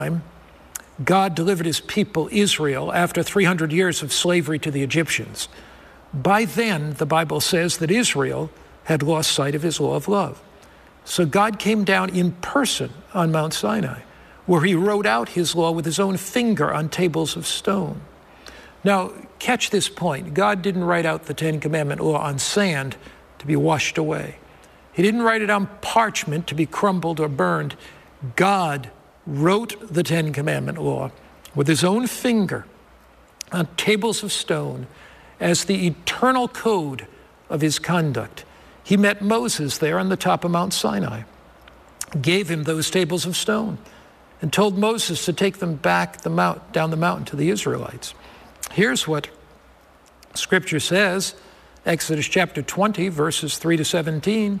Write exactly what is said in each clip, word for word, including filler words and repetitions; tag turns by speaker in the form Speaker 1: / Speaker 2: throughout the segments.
Speaker 1: God delivered his people, Israel, after three hundred years of slavery to the Egyptians. By then, the Bible says that Israel had lost sight of his law of love. So God came down in person on Mount Sinai, where he wrote out his law with his own finger on tables of stone. Now, catch this point. God didn't write out the Ten Commandment law on sand to be washed away. He didn't write it on parchment to be crumbled or burned. God wrote the Ten Commandment law with his own finger on tables of stone as the eternal code of his conduct. He met Moses there on the top of Mount Sinai, gave him those tables of stone, and told Moses to take them back the mount, down the mountain to the Israelites. Here's what Scripture says, Exodus chapter twenty, verses three to seventeen.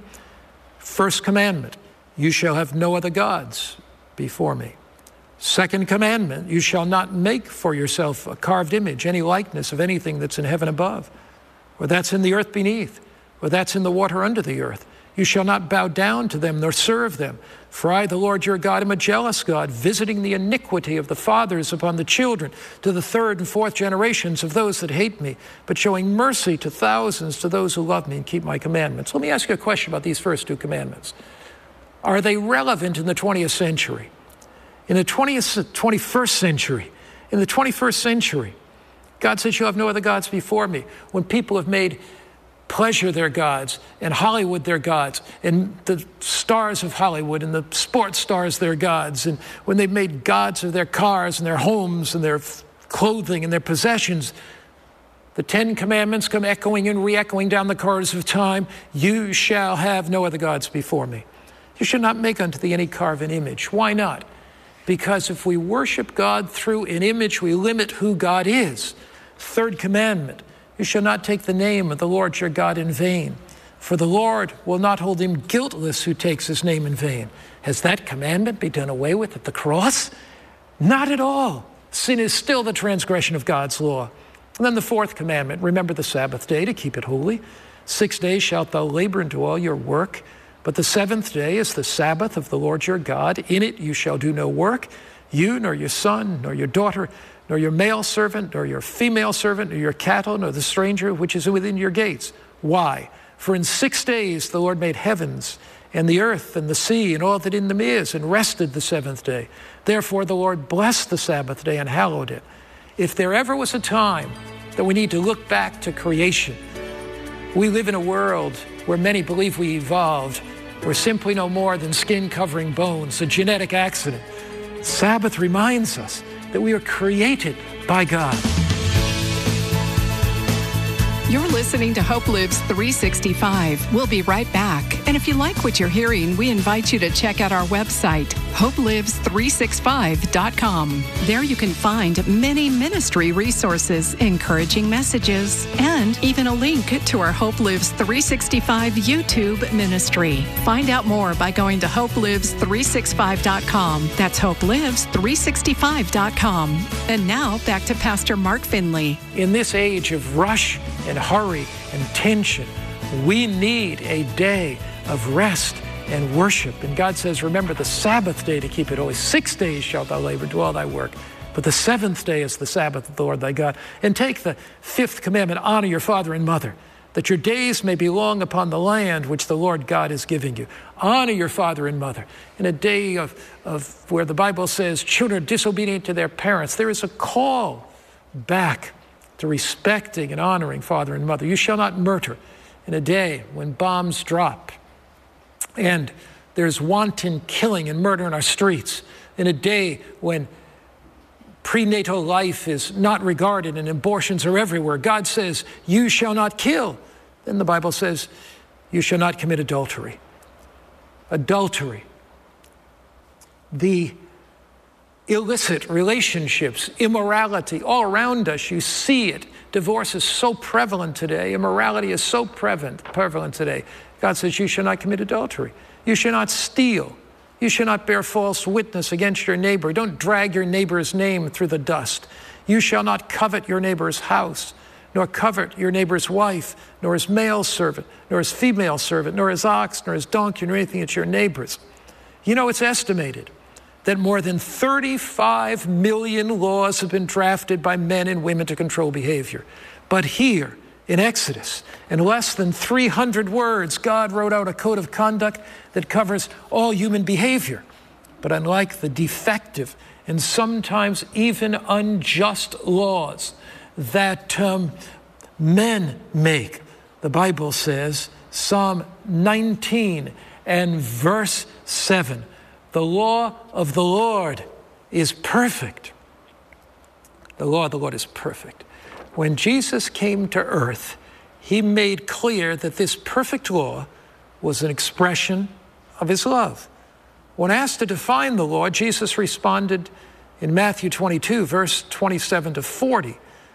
Speaker 1: First commandment, you shall have no other gods before me. Second commandment, you shall not make for yourself a carved image, any likeness of anything that's in heaven above, or that's in the earth beneath, or that's in the water under the earth. You shall not bow down to them nor serve them. For I, the Lord your God, am a jealous God, visiting the iniquity of the fathers upon the children, to the third and fourth generations of those that hate me, but showing mercy to thousands to those who love me and keep my commandments. Let me ask you a question about these first two commandments. Are they relevant in the twentieth century? In the twentieth, twenty-first century, in the twenty-first century, God says, you'll have no other gods before me. When people have made pleasure their gods, and Hollywood their gods, and the stars of Hollywood and the sports stars their gods, and when they've made gods of their cars and their homes and their clothing and their possessions, the Ten Commandments come echoing and re-echoing down the corridors of time. You shall have no other gods before me. You shall not make unto thee any carven image. Why not? Because if we worship God through an image, we limit who God is. Third commandment, you shall not take the name of the Lord your God in vain, for the Lord will not hold him guiltless who takes his name in vain. Has that commandment been done away with at the cross? Not at all. Sin is still the transgression of God's law. And then the fourth commandment, remember the Sabbath day to keep it holy. Six days shalt thou labor and do all your work, but the seventh day is the Sabbath of the Lord your God. In it you shall do no work, you nor your son, nor your daughter, nor your male servant, nor your female servant, nor your cattle, nor the stranger which is within your gates. Why? For in six days the Lord made heavens and the earth and the sea and all that in them is, and rested the seventh day. Therefore the Lord blessed the Sabbath day and hallowed it. If there ever was a time that we need to look back to creation, we live in a world where many believe we evolved. We're simply no more than skin covering bones, a genetic accident. Sabbath reminds us that we are created by God.
Speaker 2: You're listening to Hope Lives three sixty-five. We'll be right back. And if you like what you're hearing, we invite you to check out our website, hope lives three sixty-five dot com. There you can find many ministry resources, encouraging messages, and even a link to our Hope Lives three sixty-five YouTube ministry. Find out more by going to hope lives three sixty-five dot com. That's hope lives three sixty-five dot com. And now back to Pastor Mark Finley.
Speaker 1: In this age of rush and hurry and tension, we need a day of rest and worship. And God says, remember the Sabbath day to keep it holy. Six days shalt thou labor, do all thy work. But the seventh day is the Sabbath of the Lord thy God. And take the fifth commandment, honor your father and mother, that your days may be long upon the land which the Lord God is giving you. Honor your father and mother. In a day of, of where the Bible says children are disobedient to their parents, there is a call back to respecting and honoring father and mother. You shall not murder. In a day when bombs drop and there's wanton killing and murder in our streets, in a day when prenatal life is not regarded and abortions are everywhere, God says, you shall not kill. Then the Bible says, you shall not commit adultery. Adultery. The illicit relationships, immorality, all around us, you see it. Divorce is so prevalent today. Immorality is so prevalent, prevalent today. God says, you shall not commit adultery. You shall not steal. You shall not bear false witness against your neighbor. Don't drag your neighbor's name through the dust. You shall not covet your neighbor's house, nor covet your neighbor's wife, nor his male servant, nor his female servant, nor his ox, nor his donkey, nor anything that's your neighbor's. You know, it's estimated that more than thirty-five million laws have been drafted by men and women to control behavior. But here, in Exodus, in less than three hundred words, God wrote out a code of conduct that covers all human behavior. But unlike the defective and sometimes even unjust laws that um, men make, the Bible says, Psalm nineteen and verse seven, the law of the Lord is perfect. The law of the Lord is perfect. When Jesus came to earth, he made clear that this perfect law was an expression of his love. When asked to define the law, Jesus responded in Matthew twenty-two, verse twenty-seven to forty,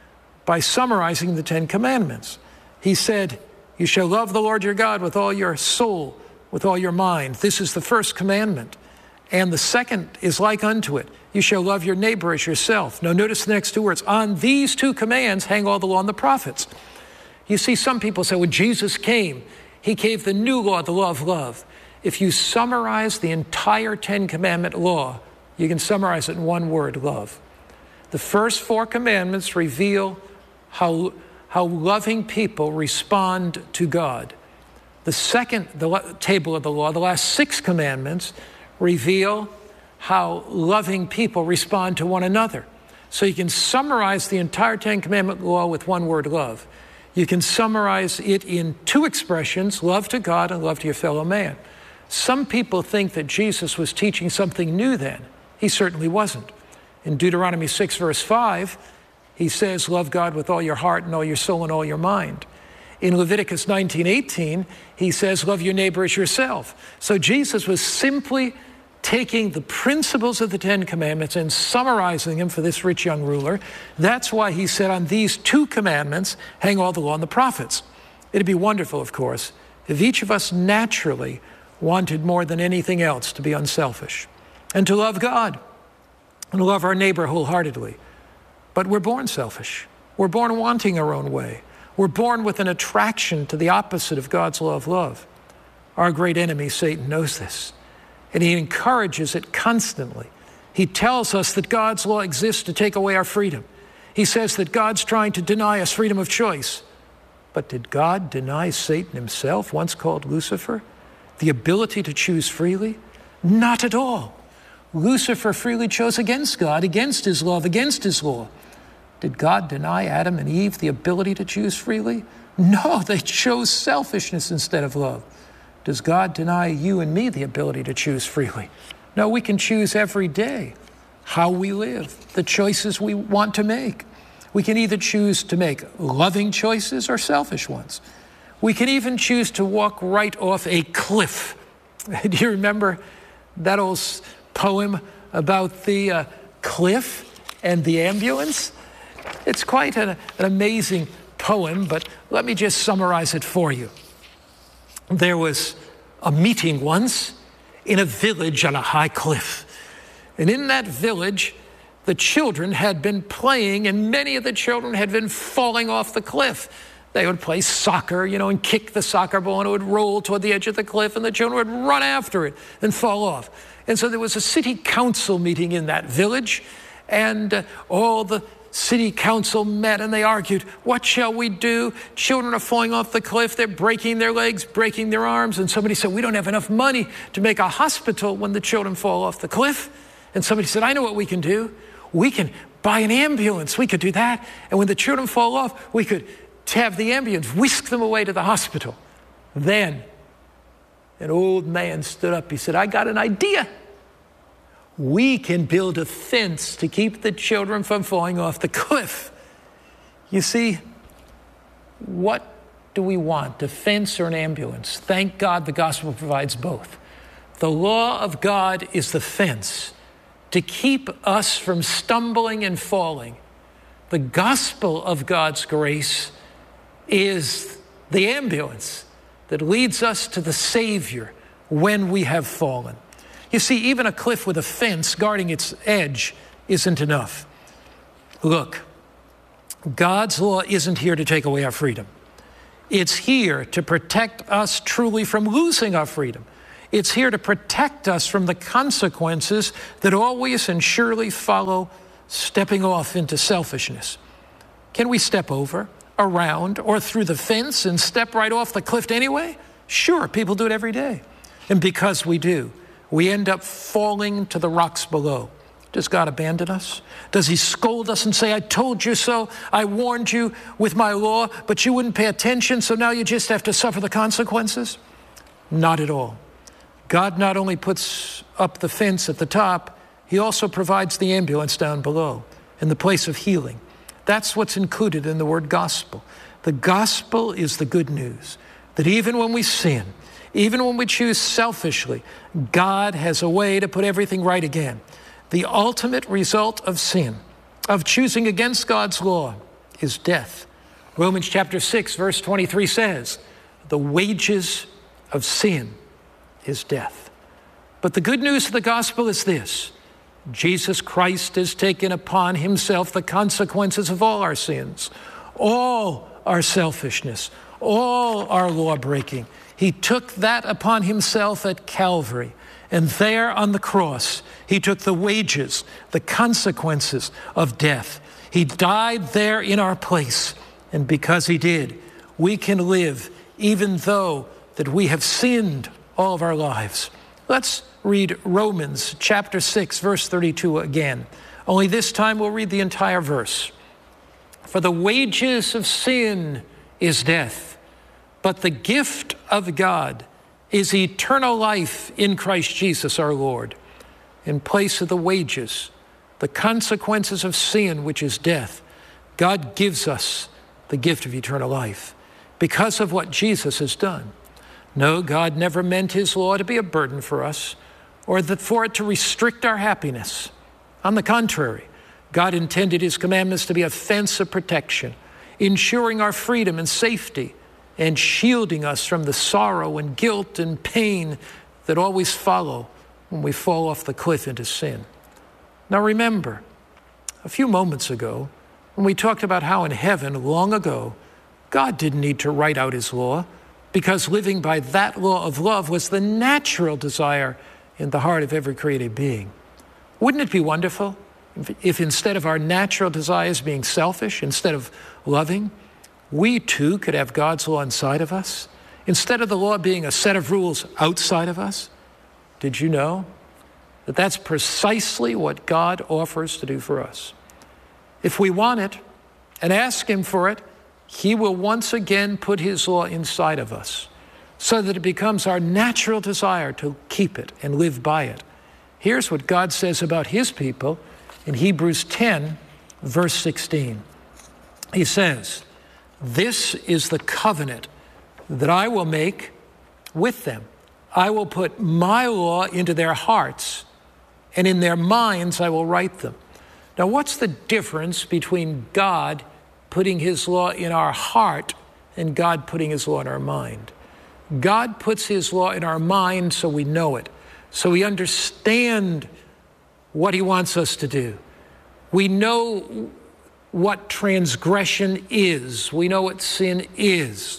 Speaker 1: by summarizing the Ten Commandments. He said, "You shall love the Lord your God with all your soul, with all your mind." This is the first commandment. And the second is like unto it. You shall love your neighbor as yourself. Now notice the next two words. On these two commands hang all the law and the prophets. You see, some people say, when Jesus came, he gave the new law, the law of love. If you summarize the entire Ten Commandment law, you can summarize it in one word, love. The first four commandments reveal how, how loving people respond to God. The second, the table of the law, the last six commandments, reveal how loving people respond to one another. So you can summarize the entire Ten Commandment law with one word, love. You can summarize it in two expressions, love to God and love to your fellow man. Some people think that Jesus was teaching something new then. He certainly wasn't. In Deuteronomy six, verse five, he says, love God with all your heart and all your soul and all your mind. In Leviticus nineteen eighteen, he says, love your neighbor as yourself. So Jesus was simply taking the principles of the Ten Commandments and summarizing them for this rich young ruler. That's why he said, on these two commandments hang all the law and the prophets. It'd be wonderful, of course, if each of us naturally wanted more than anything else to be unselfish and to love God and love our neighbor wholeheartedly. But we're born selfish. We're born wanting our own way. We're born with an attraction to the opposite of God's law of love. Our great enemy, Satan, knows this, and he encourages it constantly. He tells us that God's law exists to take away our freedom. He says that God's trying to deny us freedom of choice. But did God deny Satan himself, once called Lucifer, the ability to choose freely? Not at all. Lucifer freely chose against God, against his love, against his law. Did God deny Adam and Eve the ability to choose freely? No, they chose selfishness instead of love. Does God deny you and me the ability to choose freely? No, we can choose every day how we live, the choices we want to make. We can either choose to make loving choices or selfish ones. We can even choose to walk right off a cliff. Do you remember that old poem about the uh, cliff and the ambulance? It's quite an, an amazing poem, but let me just summarize it for you. There was a meeting once in a village on a high cliff. And in that village, the children had been playing, and many of the children had been falling off the cliff. They would play soccer, you know, and kick the soccer ball, and it would roll toward the edge of the cliff, and the children would run after it and fall off. And so there was a city council meeting in that village, and uh, all the city council met and they argued, what shall we do? Children are falling off the cliff. They're breaking their legs, breaking their arms. And somebody said, we don't have enough money to make a hospital when the children fall off the cliff. And somebody said, I know what we can do. We can buy an ambulance. We could do that. And when the children fall off, we could have the ambulance whisk them away to the hospital. Then an old man stood up. He said, I got an idea. We can build a fence to keep the children from falling off the cliff. You see, what do we want, a fence or an ambulance? Thank God the gospel provides both. The law of God is the fence to keep us from stumbling and falling. The gospel of God's grace is the ambulance that leads us to the Savior when we have fallen. You see, even a cliff with a fence guarding its edge isn't enough. Look, God's law isn't here to take away our freedom. It's here to protect us truly from losing our freedom. It's here to protect us from the consequences that always and surely follow stepping off into selfishness. Can we step over, around, or through the fence and step right off the cliff anyway? Sure, people do it every day. And because we do, we end up falling to the rocks below. Does God abandon us? Does he scold us and say, I told you so, I warned you with my law, but you wouldn't pay attention, so now you just have to suffer the consequences? Not at all. God not only puts up the fence at the top, he also provides the ambulance down below in the place of healing. That's what's included in the word gospel. The gospel is the good news that even when we sin, even when we choose selfishly, God has a way to put everything right again. The ultimate result of sin, of choosing against God's law, is death. Romans chapter six, verse twenty-three says, the wages of sin is death. But the good news of the gospel is this: Jesus Christ has taken upon himself the consequences of all our sins, all our selfishness, all our law breaking. He took that upon himself at Calvary. And there on the cross, he took the wages, the consequences of death. He died there in our place. And because he did, we can live even though that we have sinned all of our lives. Let's read Romans chapter six, verse thirty-two again. Only this time we'll read the entire verse. For the wages of sin is death, but the gift of God is eternal life in Christ Jesus our Lord. In place of the wages, the consequences of sin, which is death, God gives us the gift of eternal life because of what Jesus has done. No, God never meant his law to be a burden for us or that for it to restrict our happiness. On the contrary, God intended his commandments to be a fence of protection, ensuring our freedom and safety and shielding us from the sorrow and guilt and pain that always follow when we fall off the cliff into sin. Now remember, a few moments ago, when we talked about how in heaven, long ago, God didn't need to write out his law because living by that law of love was the natural desire in the heart of every created being. Wouldn't it be wonderful if, if instead of our natural desires being selfish, instead of loving, we too could have God's law inside of us, instead of the law being a set of rules outside of us? Did you know that that's precisely what God offers to do for us? If we want it and ask him for it, he will once again put his law inside of us so that it becomes our natural desire to keep it and live by it. Here's what God says about his people in Hebrews ten, verse sixteen. He says, this is the covenant that I will make with them. I will put my law into their hearts, and in their minds I will write them. Now, what's the difference between God putting his law in our heart and God putting his law in our mind? God puts his law in our mind so we know it, so we understand what he wants us to do. We know what transgression is. We know what sin is.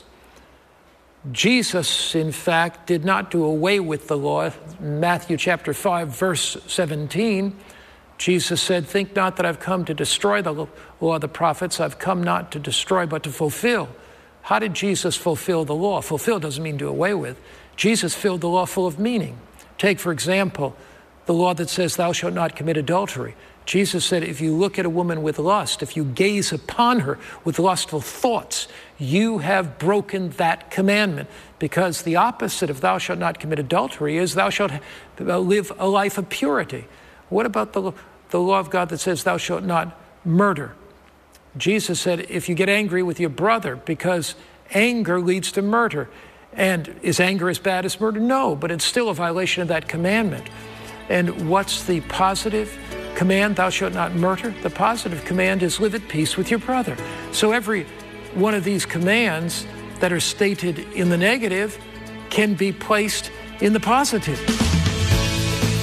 Speaker 1: Jesus, in fact, did not do away with the law. Matthew chapter five, verse seventeen, Jesus said, think not that I've come to destroy the law of the prophets. I've come not to destroy, but to fulfill. How did Jesus fulfill the law? Fulfill doesn't mean do away with. Jesus filled the law full of meaning. Take, for example, the law that says thou shalt not commit adultery. Jesus said, if you look at a woman with lust, if you gaze upon her with lustful thoughts, you have broken that commandment, because the opposite of thou shalt not commit adultery is thou shalt live a life of purity. What about the, the law of God that says thou shalt not murder? Jesus said, if you get angry with your brother, because anger leads to murder. And is anger as bad as murder? No, but it's still a violation of that commandment. And what's the positive command? Thou shalt not murder. The positive command is live at peace with your brother. So every one of these commands that are stated in the negative can be placed in the positive.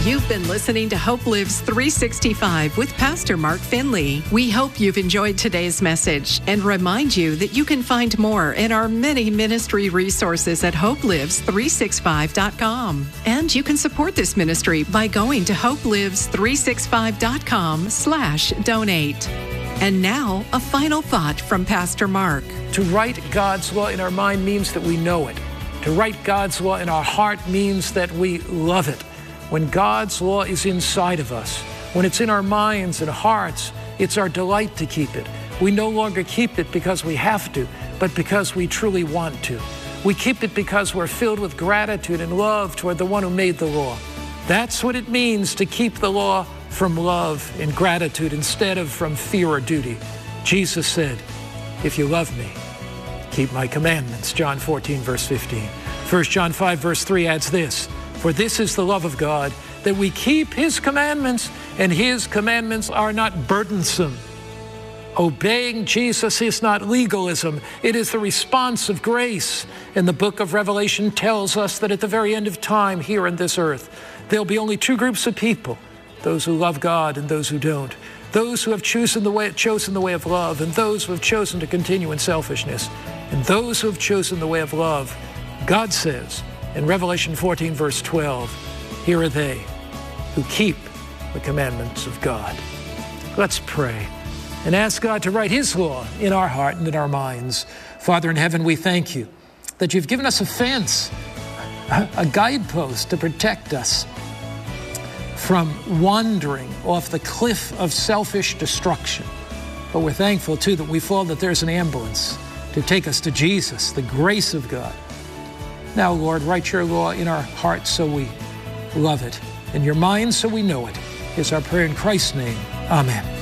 Speaker 2: You've been listening to Hope Lives three sixty-five with Pastor Mark Finley. We hope you've enjoyed today's message and remind you that you can find more in our many ministry resources at hope lives three sixty-five dot com. And you can support this ministry by going to hope lives three sixty-five dot com slash donate. And now, a final thought from Pastor Mark.
Speaker 1: To write God's law in our mind means that we know it. To write God's law in our heart means that we love it. When God's law is inside of us, when it's in our minds and hearts, it's our delight to keep it. We no longer keep it because we have to, but because we truly want to. We keep it because we're filled with gratitude and love toward the one who made the law. That's what it means to keep the law from love and gratitude instead of from fear or duty. Jesus said, if you love me, keep my commandments, John fourteen, verse fifteen. First John five, verse three adds this, for this is the love of God, that we keep his commandments, and his commandments are not burdensome. Obeying Jesus is not legalism. It is the response of grace. And the book of Revelation tells us that at the very end of time here on this earth, there'll be only two groups of people, those who love God and those who don't. Those who have chosen the way, chosen the way of love, and those who have chosen to continue in selfishness. And those who have chosen the way of love, God says in Revelation fourteen, verse twelve, here are they who keep the commandments of God. Let's pray and ask God to write his law in our heart and in our minds. Father in heaven, we thank you that you've given us a fence, a guidepost to protect us from wandering off the cliff of selfish destruction. But we're thankful, too, that we fall that there's an ambulance to take us to Jesus, the grace of God. Now, Lord, write your law in our hearts so we love it, in your minds so we know it, is our prayer in Christ's name. Amen.